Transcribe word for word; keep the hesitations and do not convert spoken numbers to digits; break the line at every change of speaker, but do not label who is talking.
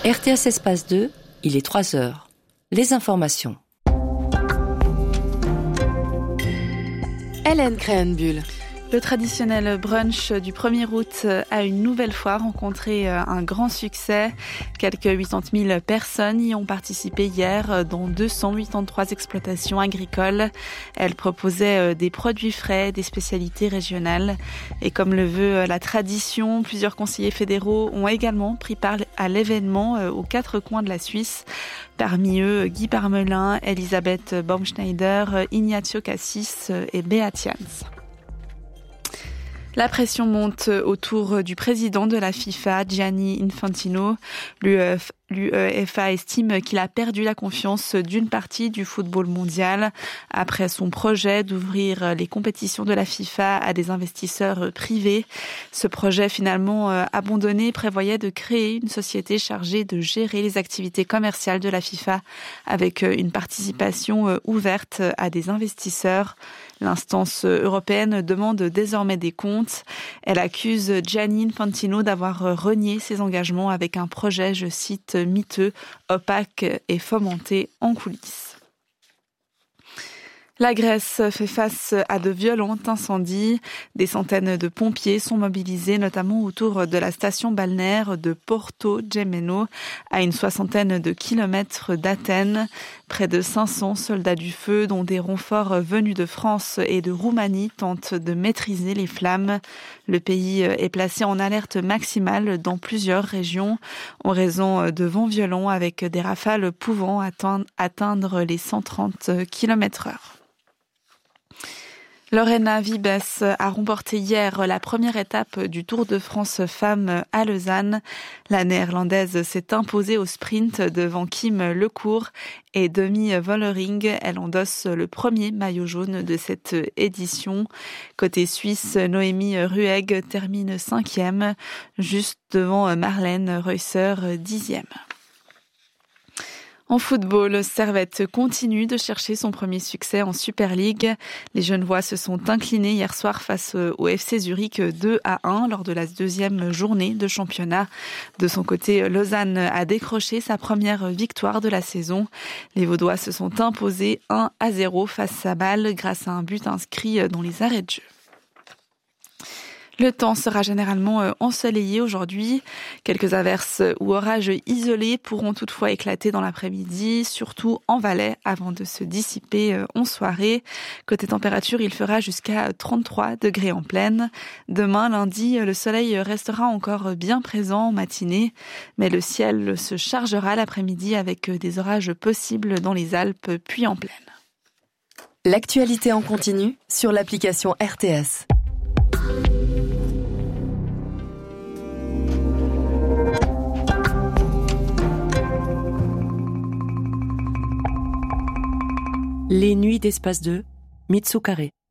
R T S Espace deux, il est trois heures. Les informations.
Hélène Créhenbuhl.
Le traditionnel brunch du premier août a une nouvelle fois rencontré un grand succès. Quelques quatre-vingt-dix mille personnes y ont participé hier, dont deux cent quatre-vingt-treize exploitations agricoles. Elles proposaient des produits frais, des spécialités régionales. Et comme le veut la tradition, plusieurs conseillers fédéraux ont également pris part à l'événement aux quatre coins de la Suisse. Parmi eux, Guy Parmelin, Elisabeth Baumschneider, Ignacio Cassis et Beat Jans. La pression monte autour du président de la FIFA, Gianni Infantino. L'U E F A estime qu'il a perdu la confiance d'une partie du football mondial après son projet d'ouvrir les compétitions de la FIFA à des investisseurs privés. Ce projet finalement abandonné prévoyait de créer une société chargée de gérer les activités commerciales de la FIFA avec une participation ouverte à des investisseurs. L'instance européenne demande désormais des comptes. Elle accuse Gianni Infantino d'avoir renié ses engagements avec un projet, je cite, miteux, opaque et fomenté en coulisses. La Grèce fait face à de violents incendies. Des centaines de pompiers sont mobilisés, notamment autour de la station balnéaire de Porto Gemeno, à une soixantaine de kilomètres d'Athènes. Près de cinq cents soldats du feu, dont des renforts venus de France et de Roumanie, tentent de maîtriser les flammes. Le pays est placé en alerte maximale dans plusieurs régions, en raison de vents violents avec des rafales pouvant atteindre les cent trente kilomètres heure. Lorena Wiebes a remporté hier la première étape du Tour de France Femmes à Lausanne. La néerlandaise s'est imposée au sprint devant Kim Lecourt et Demi Vollering. Elle endosse le premier maillot jaune de cette édition. Côté suisse, Noémie Ruegg termine cinquième, juste devant Marlène Reusser, dixième. En football, Servette continue de chercher son premier succès en Super League. Les Genevois se sont inclinés hier soir face au F C Zurich deux à un lors de la deuxième journée de championnat. De son côté, Lausanne a décroché sa première victoire de la saison. Les Vaudois se sont imposés un à zéro face à Bâle grâce à un but inscrit dans les arrêts de jeu. Le temps sera généralement ensoleillé aujourd'hui. Quelques averses ou orages isolés pourront toutefois éclater dans l'après-midi, surtout en Valais, avant de se dissiper en soirée. Côté température, il fera jusqu'à trente-trois degrés en pleine. Demain, lundi, le soleil restera encore bien présent en matinée, mais le ciel se chargera l'après-midi avec des orages possibles dans les Alpes, puis en plaine.
L'actualité en continu sur l'application R T S.
Les nuits d'Espace deux, Mitsu Carré.